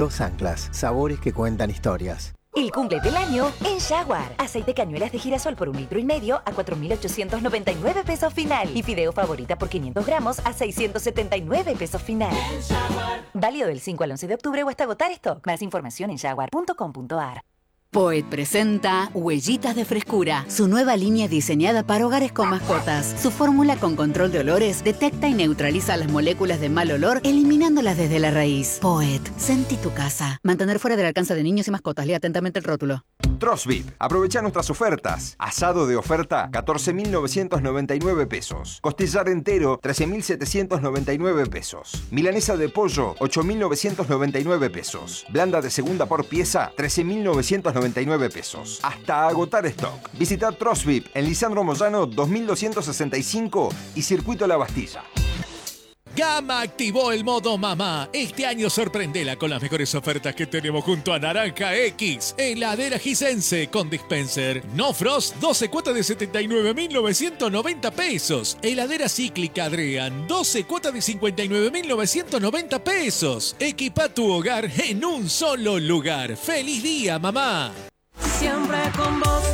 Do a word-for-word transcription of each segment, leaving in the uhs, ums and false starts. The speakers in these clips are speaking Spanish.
Dos anclas, sabores que cuentan historias. El cumple del año en Jaguar. Aceite cañuelas de girasol por un litro y medio a cuatro mil ochocientos noventa y nueve pesos final. Y fideo favorita por quinientos gramos a seiscientos setenta y nueve pesos final. Válido del cinco al once de octubre o hasta agotar stock. Más información en jaguar punto com punto a r. Poet presenta Huellitas de Frescura, su nueva línea diseñada para hogares con mascotas. Su fórmula con control de olores detecta y neutraliza las moléculas de mal olor, eliminándolas desde la raíz. Poet, sentí tu casa. Mantener fuera del alcance de niños y mascotas. Lea atentamente el rótulo. Trosvit. Aprovecha nuestras ofertas. Asado de oferta, catorce mil novecientos noventa y nueve pesos. Costillar entero, trece mil setecientos noventa y nueve pesos. Milanesa de pollo, ocho mil novecientos noventa y nueve pesos. Blanda de segunda por pieza, trece mil novecientos noventa y nueve pesos. Hasta agotar stock. Visita Trosvit en Lisandro Moyano dos mil doscientos sesenta y cinco y Circuito La Bastilla. Gama activó el modo mamá. Este año sorprendela con las mejores ofertas que tenemos junto a Naranja X. Heladera Gisense con dispenser. No Frost, doce cuotas de setenta y nueve mil novecientos noventa pesos. Heladera cíclica Adrian, doce cuotas de cincuenta y nueve mil novecientos noventa pesos. Equipa tu hogar en un solo lugar. ¡Feliz día, mamá! Siempre con vos,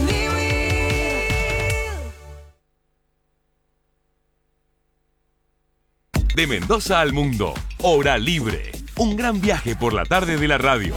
De Mendoza al mundo, Hora Libre. Un gran viaje por la tarde de la radio.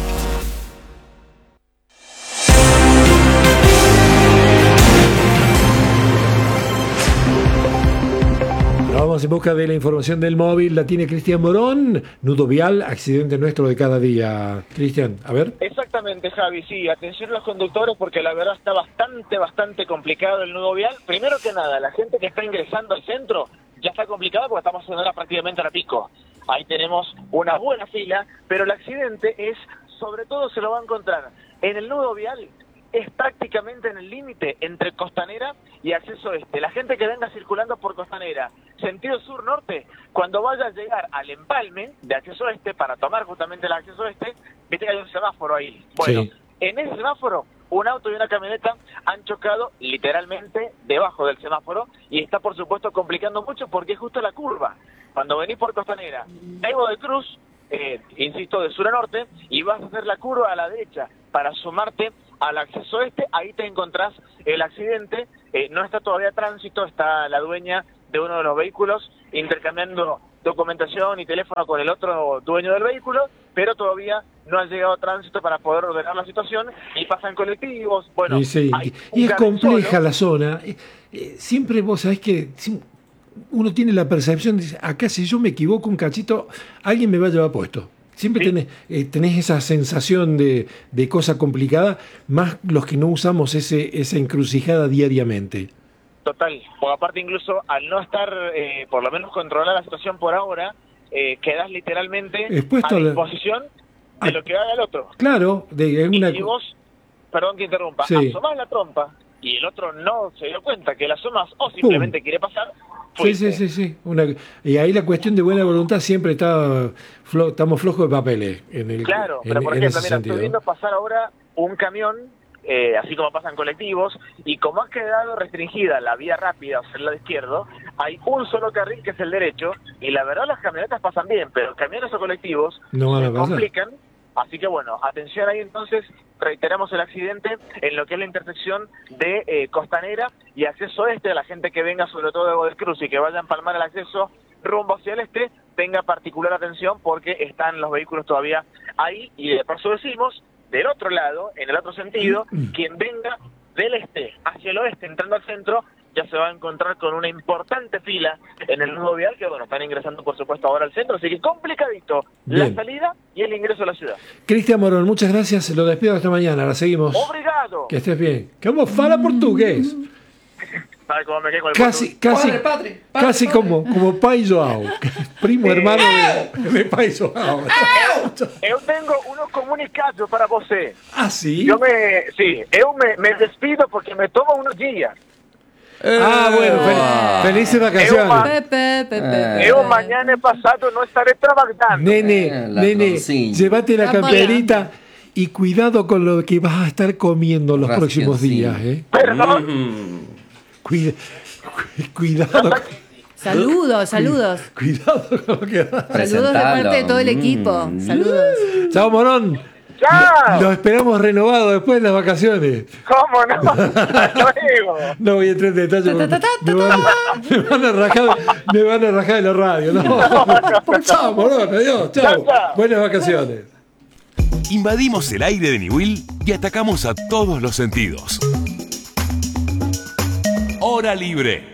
Vamos en busca de la información del móvil. La tiene Cristian Morón. Nudo vial, accidente nuestro de cada día. Cristian, a ver. Exactamente, Javi, sí. Atención a los conductores porque la verdad está bastante, bastante complicado el nudo vial. Primero que nada, la gente que está ingresando al centro ya está complicado porque estamos en hora prácticamente a la pico. Ahí tenemos una buena fila, pero el accidente es, sobre todo se lo va a encontrar en el nudo vial, es prácticamente en el límite entre Costanera y acceso este. La gente que venga circulando por Costanera, sentido sur-norte, cuando vaya a llegar al empalme de acceso este para tomar justamente el acceso este, viste que hay un semáforo ahí. Bueno, sí. En ese semáforo, un auto y una camioneta han chocado literalmente debajo del semáforo y está por supuesto complicando mucho porque es justo la curva. Cuando venís por Costanera, Evo de Cruz, eh, insisto, de sur a norte, y vas a hacer la curva a la derecha para sumarte al acceso este, ahí te encontrás el accidente. Eh, no está todavía tránsito, está la dueña de uno de los vehículos intercambiando documentación y teléfono con el otro dueño del vehículo, pero todavía no ha llegado tránsito para poder ordenar la situación y pasan colectivos. Bueno, y, sí, y es compleja solo la zona. Eh, eh, siempre vos sabés que uno tiene la percepción de acá si yo me equivoco un cachito, alguien me va a llevar puesto. Siempre sí. tenés, eh, tenés esa sensación de, de cosa complicada, más los que no usamos ese esa encrucijada diariamente. Total, porque aparte incluso al no estar, eh, por lo menos controlar la situación por ahora, eh, quedás literalmente Expuesto a disposición la... de lo que haga el otro. Claro, de una... Y si vos, perdón que interrumpa, sí. asomás la trompa y el otro no se dio cuenta que la asomas o simplemente ¡pum! Quiere pasar, sí, sí, sí, sí. Una... Y ahí la cuestión de buena voluntad siempre está, flo... estamos flojos de papeles. En el, claro, en, pero por en ejemplo, mira, sentido. Estoy viendo pasar ahora un camión, Eh, así como pasan colectivos, y como ha quedado restringida la vía rápida, o sea, el lado izquierdo, hay un solo carril que es el derecho, y la verdad las camionetas pasan bien, pero camiones o colectivos no van a se pasar. complican, así que bueno, atención ahí entonces, reiteramos el accidente en lo que es la intersección de eh, Costanera y acceso este, a la gente que venga sobre todo de Evo de Cruz y que vaya a empalmar el acceso rumbo hacia el este, tenga particular atención porque están los vehículos todavía ahí, y de paso decimos, del otro lado, en el otro sentido, quien venga del este hacia el oeste, entrando al centro, ya se va a encontrar con una importante fila en el nudo vial, que bueno, están ingresando por supuesto ahora al centro, así que complicadito Bien. La salida y el ingreso a la ciudad. Cristian Morón, muchas gracias, lo despido hasta mañana, la seguimos. Obrigado. Que estés bien. ¿Cómo fala portugués? ¿Sabes cómo me quedo con el Casi, casi, padre, padre, padre, casi padre. como, como Pai Joao, primo hermano de, de Pai Joao. Eu tengo unos comunicados para você. Ah, sí? Yo me, sí, eu me, me despido porque me tomo unos días. Ah, bueno, fel felices vacaciones. Eu, Pepe, Pepe. eu mañana pasado no estaré trabajando. Nene, Eh, la nene, troncilla. llévate la La camperita y cuidado con lo que vas a estar comiendo los Rasquiancín. próximos días, ¿eh? Perdón. Mm. Cuida, cuidado. Saludos, saludos. Cuidado con lo que das. Saludos de parte de todo el equipo. Mm. Saludos. Chao, Morón. ¡Chao! Lo esperamos renovado después de las vacaciones. ¿Cómo no? Luego. No voy a entrar en detalle porque me van, me van a rajar, me van a rajar de la radio. No. No, no, Chao, Morón. Adiós. Chao. Chao, chao. Buenas vacaciones. Invadimos el aire de Niwil y atacamos a todos los sentidos. Hora libre.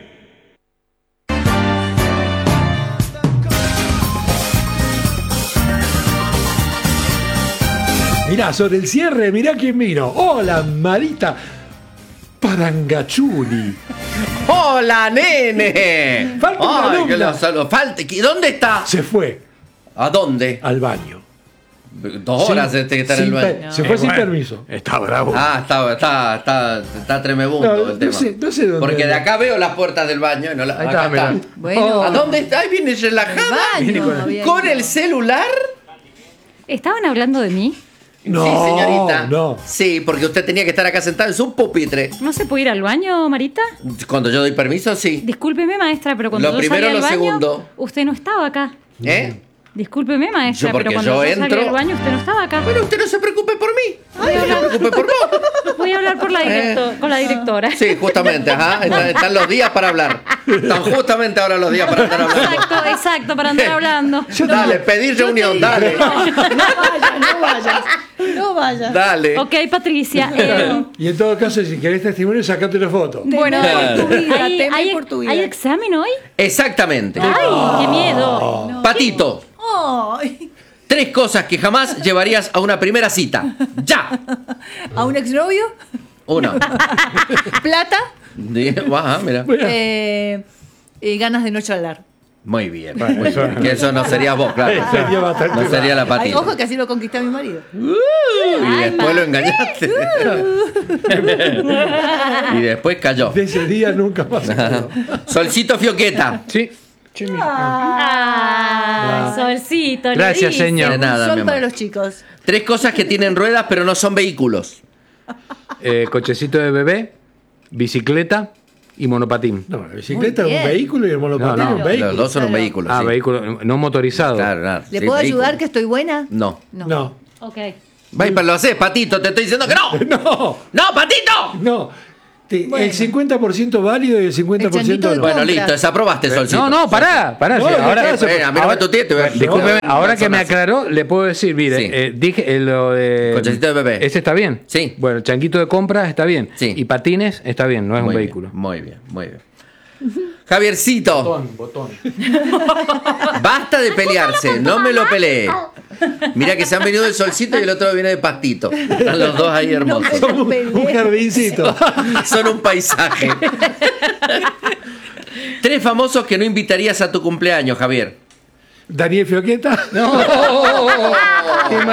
Mirá, sobre el cierre, mirá quién vino. Hola, Marita Parangachuli. ¡Hola, nene! Falta una Ay, alumna. que lo saludo. Falta. ¿Dónde está? Se fue ¿A dónde? al baño. Dos horas Sin- este que está en el sin baño. per- Se fue sin permiso. Está bravo. Ah, está, está, está, está tremebundo No, el no tema. sé- no sé dónde Porque de anda. acá veo las puertas del baño y no la, Ahí acá está, mirá. está. Bueno. ¿A dónde está? Ahí viene relajada. Baño, con- había ¿Con ido. el celular? ¿Estaban hablando de mí? No, Sí, señorita. no. Sí, porque usted tenía que estar acá sentado en su pupitre. ¿No se puede ir al baño, Marita? Cuando yo doy permiso, sí. Discúlpeme, maestra, pero cuando Lo yo primero, salí al lo baño, segundo. usted no estaba acá. ¿Eh? Discúlpeme, maestra, Yo porque pero cuando yo yo, salí entro- al baño, usted no estaba acá. Bueno, usted no se preocupe por mí. Voy a No se hablar, preocupe por vos. voy a hablar por la directo- con la directora. Eh. Sí, justamente, ajá. Están, están los días para hablar. Están justamente ahora los días para estar hablando. Exacto, exacto, para andar hablando. Dale, pedir reunión, dale. No vayas, no vayas. No vayas. Dale. Ok, Patricia. eh, Y en todo caso, si querés testimonio, sacate una foto. bueno, por tu vida, ¿hay, teme hay- por tu vida. ¿hay examen hoy? Exactamente. ¡Ay, qué miedo! Patito, Ay, tres cosas que jamás llevarías a una primera cita. ¡Ya! ¿a un exnovio? Uno. ¿Plata? Di- Ajá, mira. Eh, eh, ganas de no charlar. Muy bien. Muy bien. Que eso no sería vos, claro. Sería bastante No sería la Ay, patita. ojo que así lo conquisté a mi marido. Y después lo engañaste. Y después cayó. De ese día nunca más. Solcito Fioqueta. Sí. Ah, solcito, le Gracias, dice. señor. De nada, mi Son amor. para los chicos. Tres cosas que tienen ruedas pero no son vehículos. Eh, cochecito de bebé, bicicleta y monopatín. No, la bicicleta Muy es un bien. vehículo y el monopatín No, no. es un vehículo. Los dos son un Claro. vehículo. Ah, sí. vehículo no motorizado. Claro, claro. ¿Le Sí, puedo vehículo. ayudar que estoy buena? No. No. Ok. Va y lo haces, Patito, te estoy diciendo que no. No, ¡No, Patito! no. Te- Bueno. El cincuenta por ciento válido y el cincuenta por ciento El changuito no. de Bueno, compras. listo, desaprobaste, Solcito. No, no, pará, pará. No, sí, no, ahora, no, Eh, a mí no me tuteé, te voy a- discúlpeme, No, ahora no que me son así. aclaró, le puedo decir, mire, Sí. eh, dije eh, lo de. Cochecito de bebé. Ese está bien. Sí. Bueno, el changuito de compras está bien. Sí. Y patines está bien, no es Muy un bien, vehículo. Muy bien, muy bien. Javiercito, Botón, botón. basta de pelearse, no me lo pelee. Mira que se han venido del Solcito y el otro viene de Pastito. Están los dos ahí hermosos. Somos un, un jardincito. Son un paisaje. Tres famosos que no invitarías a tu cumpleaños, Javier. Daniel Fioqueta. No.